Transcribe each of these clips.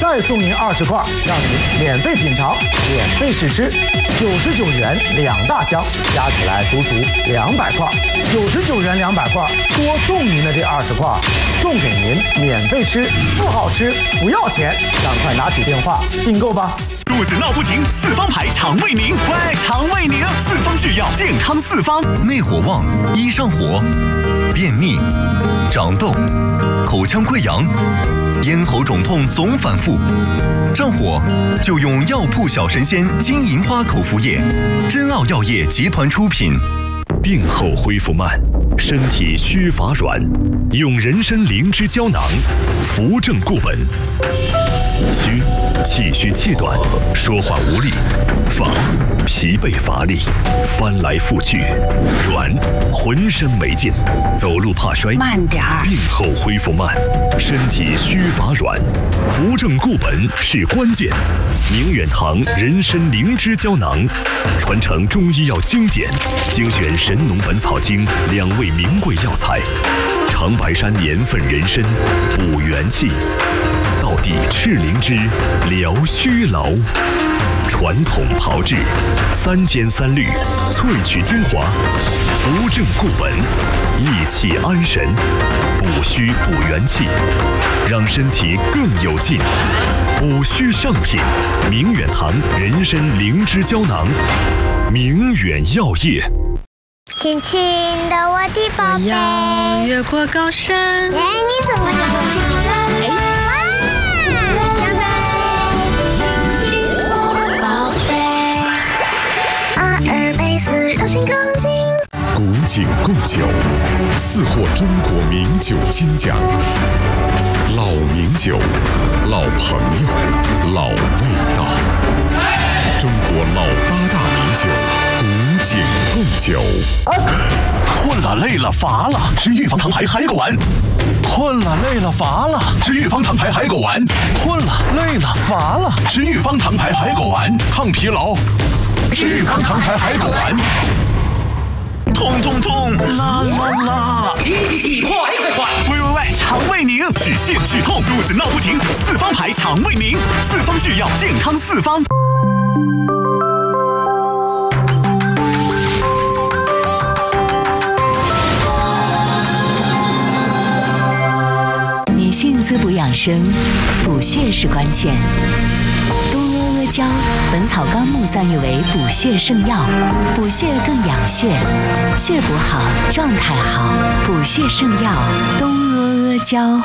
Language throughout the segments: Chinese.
再送您20块，让您免费品尝、免费试吃，99元2大箱，加起来足足200块。99元200块，多送您的这20块，送给您免费吃，不好吃不要钱，赶快拿起电话订购吧。 肚子闹不停，四方牌肠胃宁，喂，肠胃宁，四方制药，健康四方。 内火旺，易上火，便秘，长痘，口腔溃疡，咽喉肿痛总反复，上火就用药铺小神仙金银花口服液，真奥药业集团出品。 病后恢复慢，身体虚乏软，用人参灵芝胶囊，扶正固本。虚，气虚气短，说话无力；乏，疲惫乏力，翻来覆去；软，浑身没劲，走路怕摔。 慢点儿。 病后恢复慢，身体虚乏软，扶正固本是关键。明远堂人参灵芝胶囊，传承中医药经典，精选《神农本草经》2味名贵药材，长白山年份人参，补元气。到底赤灵芝疗虚劳，传统炮制，3煎3滤，萃取精华，扶正固本，益气安神，补虚补元气，让身体更有劲。补虚上品，明远堂人参灵芝胶囊，明远药业。 轻轻的我的宝贝， 要越过高山。 哎，你怎么这么轻呢？ 古井贡酒4获中国名酒金奖，老名酒，老朋友，老味道。中国老8大名酒，古井贡酒。 困了累了乏了，吃玉芳糖牌海狗丸。困了累了乏了，吃玉芳糖牌海狗丸。困了累了乏了，吃玉芳糖牌海狗丸，抗疲劳。吃玉芳糖牌海狗丸。痛痛痛，啦啦啦！急，快！喂，肠胃宁，止泻止痛，肚子闹不停，四方牌肠胃宁，四方制药，健康四方。 女性滋补养生，补血是关键。东阿阿胶，《本草纲目》赞誉为补血圣药，补血更养血，血补好，状态好，补血圣药东阿阿胶。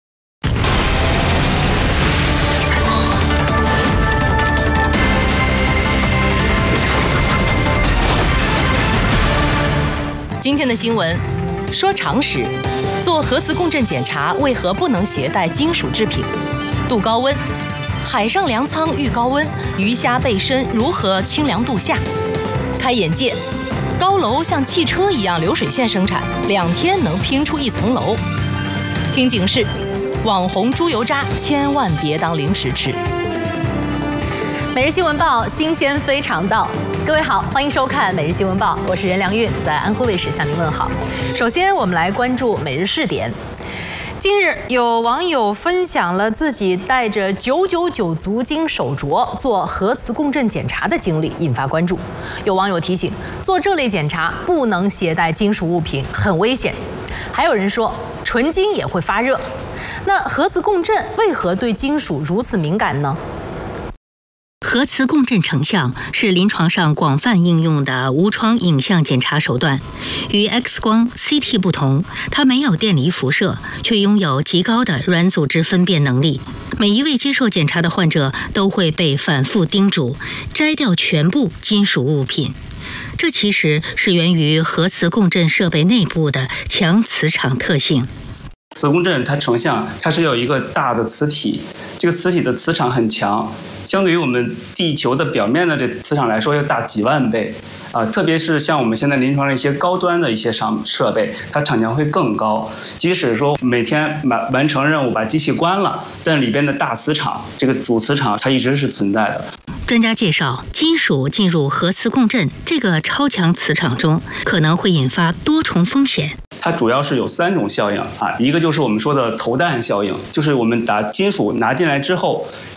今天的新闻说常识，做核磁共振检查为何不能携带金属制品？度高温，海上粮仓遇高温，鱼虾背身如何清凉度夏？开眼界，高楼像汽车一样流水线生产，2天能拼出1层楼。听警示，网红猪油渣千万别当零食吃。每日新闻报，新鲜非常到。各位好，欢迎收看每日新闻报，我是任良韵，在安徽卫视向您问好。首先，我们来关注每日试点。近日，有网友分享了自己带着999足金手镯做核磁共振检查的经历，引发关注。有网友提醒，做这类检查不能携带金属物品，很危险。还有人说，纯金也会发热。那核磁共振为何对金属如此敏感呢？ 核磁共振成像是临床上广泛应用的无创影像检查手段，与 X 光、CT 不同，它没有电离辐射，却拥有极高的软组织分辨能力。每一位接受检查的患者都会被反复叮嘱摘掉全部金属物品。这其实是源于核磁共振设备内部的强磁场特性。 磁共振它成像，它是有一个大的磁体，这个磁体的磁场很强，相对于我们地球的表面的这磁场来说要大几万倍特别是像我们现在临床的一些高端的一些设备，它场强会更高。即使说每天完成任务把机器关了，但里边的大磁场，这个主磁场它一直是存在的。 专家介绍，金属进入核磁共振这个超强磁场中，可能会引发多重风险。 它主要是有3种效应一个就是我们说的投弹效应，就是我们把金属拿进来之后，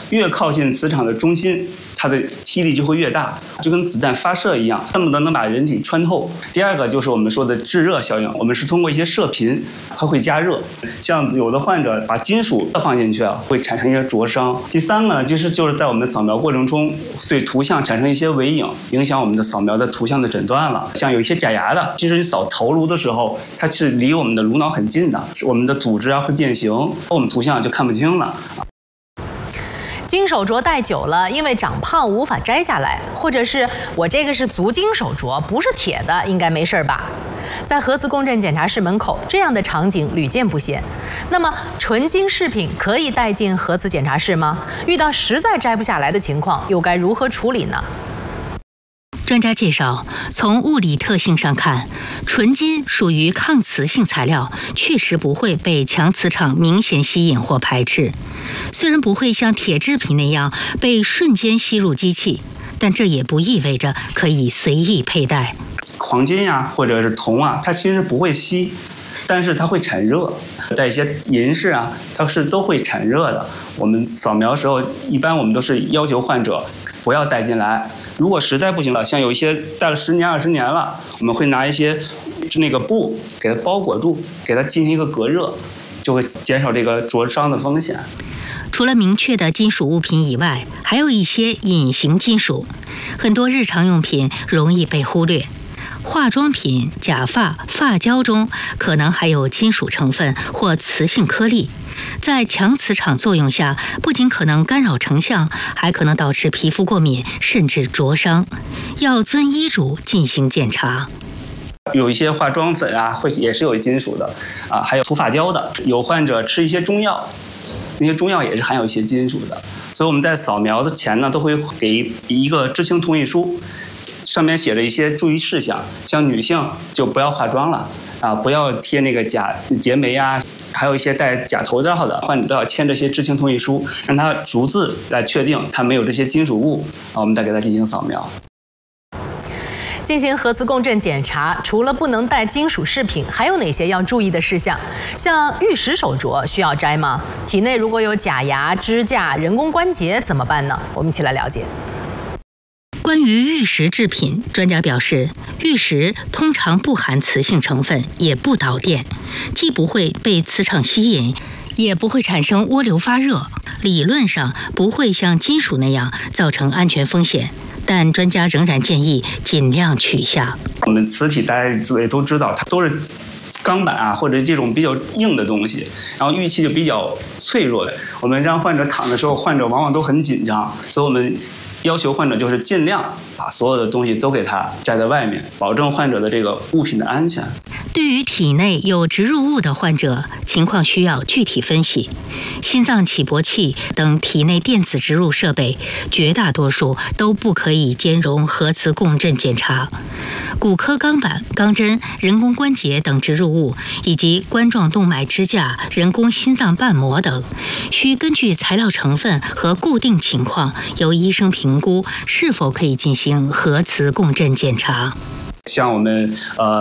越靠近磁场的中心，它的吸力就会越大，就跟子弹发射一样，恨不得能把人体穿透。第二个就是我们说的制热效应，我们是通过一些射频，它会加热。像有的患者把金属放进去啊，会产生一些灼伤。第三个呢，就是在我们扫描过程中对图像产生一些微影，影响我们的扫描的图像的诊断了。像有一些假牙的，其实你扫头颅的时候，它是离我们的颅脑很近的，我们的组织啊会变形，我们图像就看不清了。 金手镯戴久了，因为长胖无法摘下来，或者是我这个是足金手镯，不是铁的，应该没事吧？在核磁共振检查室门口，这样的场景屡见不鲜。那么，纯金饰品可以带进核磁检查室吗？遇到实在摘不下来的情况，又该如何处理呢？ 专家介绍，从物理特性上看，纯金属于抗磁性材料，确实不会被强磁场明显吸引或排斥。虽然不会像铁制品那样被瞬间吸入机器，但这也不意味着可以随意佩戴。 黄金呀，或者是铜啊，它其实不会吸，但是它会产热。带一些银饰啊，它是都会产热的。我们扫描的时候，一般我们都是要求患者不要带进来。如果实在不行了，像有一些戴了10年、20年了，我们会拿一些那个布给它包裹住，给它进行一个隔热，就会减少这个灼伤的风险。 除了明确的金属物品以外，还有一些隐形金属，很多日常用品容易被忽略。化妆品、假发、发胶中可能还有金属成分或磁性颗粒，在强磁场作用下，不仅可能干扰成像，还可能导致皮肤过敏，甚至灼伤。要遵医嘱进行检查。 有一些化妆粉啊，也是有金属的啊，还有涂发胶的。有患者吃一些中药，那些中药也是含有一些金属的。所以我们在扫描的前呢，都会给一个知情同意书。上面写着一些注意事项，像女性就不要化妆了啊，不要贴那个假结眉啊，还有一些戴假头罩的患者都要签这些知情同意书，让他逐字来确定他没有这些金属物啊，我们再给他进行扫描。 进行核磁共振检查，除了不能带金属饰品，还有哪些要注意的事项？像玉石手镯需要摘吗？体内如果有假牙、支架、人工关节怎么办呢？我们一起来了解。 关于玉石制品，专家表示，玉石通常不含磁性成分，也不导电，既不会被磁场吸引，也不会产生涡流发热，理论上不会像金属那样造成安全风险。但专家仍然建议尽量取下。 我们磁体大家也都知道，它都是钢板啊，或者这种比较硬的东西，然后玉器就比较脆弱的。我们让患者躺的时候，患者往往都很紧张，所以我们要求患者就是尽量把所有的东西都给它摘在外面，保证患者的这个物品的安全。 对于体内有植入物的患者，情况需要具体分析。心脏起搏器等体内电子植入设备，绝大多数都不可以兼容核磁共振检查。骨科钢板、钢针、人工关节等植入物，以及冠状动脉支架、人工心脏瓣膜等，需根据材料成分和固定情况，由医生评估是否可以进行核磁共振检查。 像我们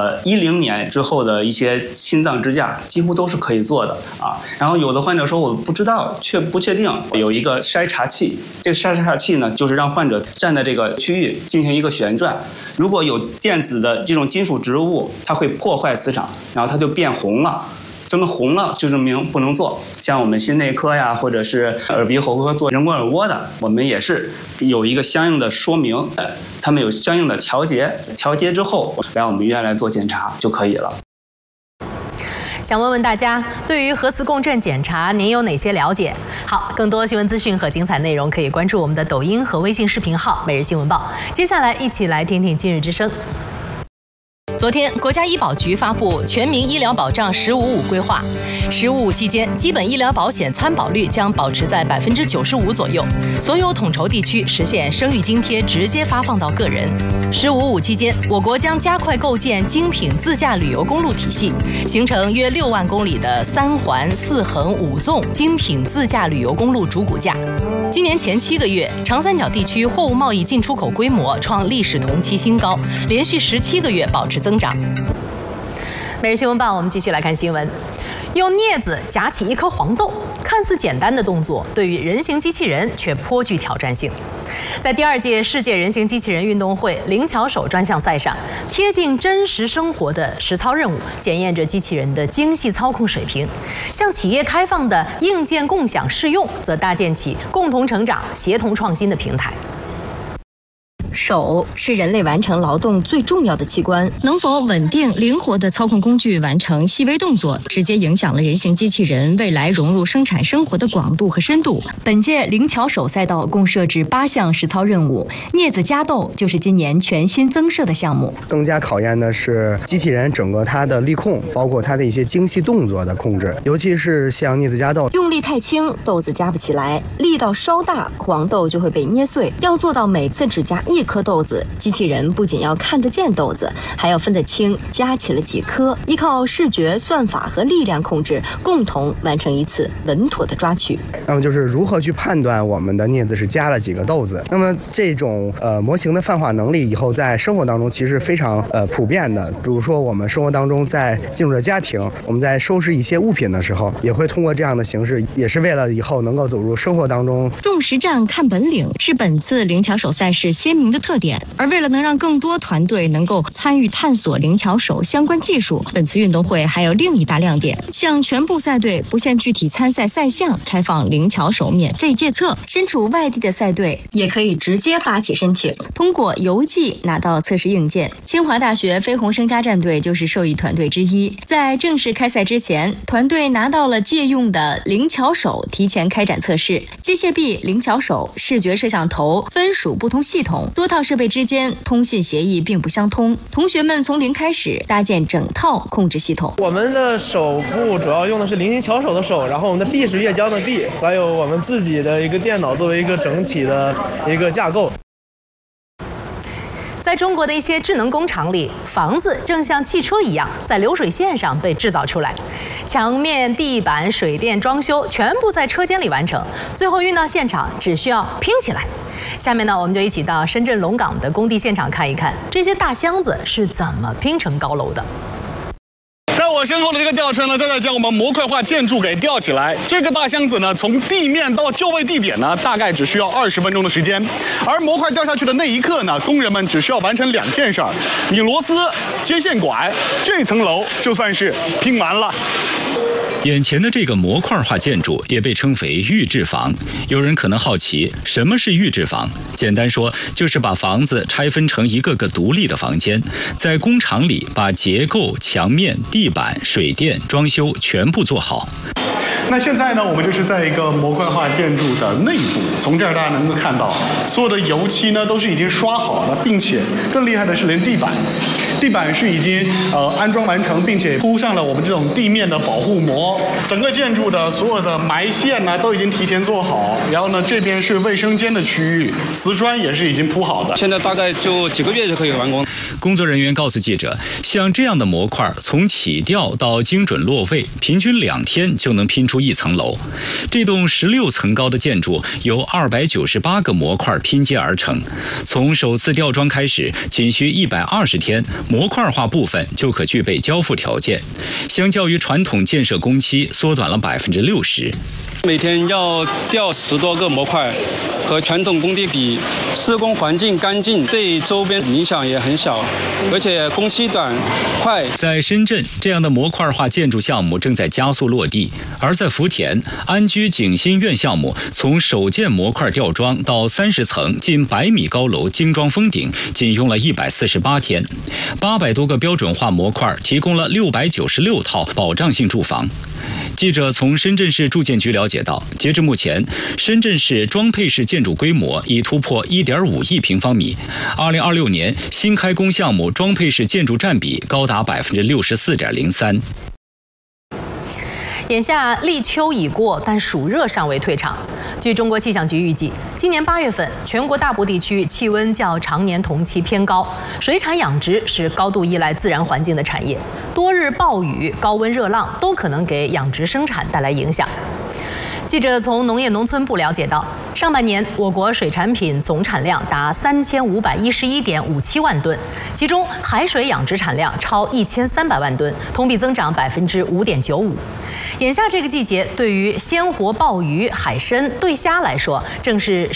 10年之后的一些心脏支架，几乎都是可以做的啊。然后有的患者说我不知道，不确定，有一个筛查器。这个筛查器呢，就是让患者站在这个区域进行一个旋转，如果有电子的这种金属植入物，它会破坏磁场，然后它就变红了。这么红了就证明不能做。像我们心内科呀，或者是耳鼻喉科做人工耳蜗的，我们也是有一个相应的说明，他们有相应的调节之后来我们医院来做检查就可以了。 想问问大家，对于核磁共振检查，您有哪些了解？好，更多新闻资讯和精彩内容可以关注我们的抖音和微信视频号“每日新闻报”。接下来一起来听听今日之声。昨天，国家医保局发布全民医疗保障“15-5”规划。“15-5”期间，基本医疗保险参保率将保持在95%左右，所有统筹地区实现生育津贴直接发放到个人。“15-5”期间，我国将加快构建精品自驾旅游公路体系，形成约6万公里的3环、4横、5纵精品自驾旅游公路主骨架。今年前7个月，长三角地区货物贸易进出口规模创历史同期新高，连续17个月保持增长。每日新闻报，我们继续来看新闻。用镊子夹起一颗黄豆， 看似简单的动作，对于人形机器人却颇具挑战性。在第2届世界人形机器人运动会灵巧手专项赛上，贴近真实生活的实操任务，检验着机器人的精细操控水平。向企业开放的硬件共享试用，则搭建起共同成长、协同创新的平台。 手是人类完成劳动最重要的器官，能否稳定、灵活地操控工具完成细微动作，直接影响了人形机器人未来融入生产生活的广度和深度。本届灵巧手赛道共设置8项实操任务，镊子夹斗就是今年全新增设的项目。 更加考验的是机器人整个它的力控，包括它的一些精细动作的控制，尤其是像镊子夹斗， 用力太轻，豆子夹不起来；力道稍大，黄豆就会被捏碎。要做到每次只夹1颗豆子，机器人不仅要看得见豆子，还要分得清夹起了几颗，依靠视觉、算法和力量控制，共同完成一次稳妥的抓取。 那么就是如何去判断我们的镊子是夹了几个豆子？那么这种模型的泛化能力以后在生活当中其实非常普遍的。比如说我们生活当中在进入了家庭，我们在收拾一些物品的时候，也会通过这样的形式，也是为了以后能够走入生活当中。 重实战看本领是本次灵巧手赛事鲜明的特点。而为了能让更多团队能够参与探索灵巧手相关技术，本次运动会还有另一大亮点，向全部赛队不限具体参赛赛项开放灵巧手免费借测，身处外地的赛队也可以直接发起申请，通过邮寄拿到测试硬件。清华大学飞鸿生家战队就是受益团队之一，在正式开赛之前，团队拿到了借用的灵巧手提前开展测试，机械臂、灵巧手、视觉摄像头分属不同系统，多套设备之间通信协议并不相通，同学们从零开始搭建整套控制系统。 我们的手部主要用的是灵巧手的手，然后我们的臂是越胶的臂，还有我们自己的一个电脑作为一个整体的一个架构。 在中国的一些智能工厂里，房子正像汽车一样在流水线上被制造出来，墙面、地板、水电、装修全部在车间里完成，最后运到现场只需要拼起来。下面呢，我们就一起到深圳龙岗的工地现场看一看，这些大箱子是怎么拼成高楼的。 在我身后的这个吊车呢，正在将我们模块化建筑给吊起来。这个大箱子呢，从地面到就位地点呢，大概只需要20分钟的时间。而模块掉下去的那一刻呢，工人们只需要完成2件事儿：拧螺丝、接线管，这层楼就算是拼完了。 眼前的这个模块化建筑也被称为预制房。有人可能好奇，什么是预制房？简单说，就是把房子拆分成一个个独立的房间，在工厂里把结构、墙面、地板、水电、装修全部做好。 那现在呢，我们就是在一个模块化建筑的内部，从这儿大家能够看到，所有的油漆呢都是已经刷好了，并且更厉害的是连地板是已经安装完成，并且铺上了我们这种地面的保护膜。整个建筑的所有的埋线呢都已经提前做好，然后呢这边是卫生间的区域，瓷砖也是已经铺好的。 现在大概就几个月就可以完工。 工作人员告诉记者，像这样的模块从起吊到精准落位，平均2天就能拼出1层楼。这栋16层高的建筑由298个模块拼接而成，从首次吊装开始，仅需120天，模块化部分就可具备交付条件，相较于传统建设工期缩短了60%。 每天要吊10多个模块，和传统工地比，施工环境干净，对周边影响也很小，而且工期短快。 在深圳，这样的模块化建筑项目正在加速落地，而在福田，安居景新苑项目从首件模块吊装到30层近100米高楼精装封顶，仅用了148天，800多个标准化模块提供了696套保障性住房。记者从深圳市住建局了解到，截至目前，深圳市装配式建筑规模已突破1.5亿平方米。2026年新开工项目装配式建筑占比高达64.03%。 眼下立秋已过，但暑热尚未退场。据中国气象局预计，今年8月份，全国大部地区气温较常年同期偏高，水产养殖是高度依赖自然环境的产业，多日暴雨、高温热浪都可能给养殖生产带来影响。 记者从农业农村部了解到，上半年我国水产品总产量达3511.57万吨，其中海水养殖产量超1300万吨，同比增长5.95%。眼下这个季节，对于鲜活鲍鱼、海参、对虾来说，正是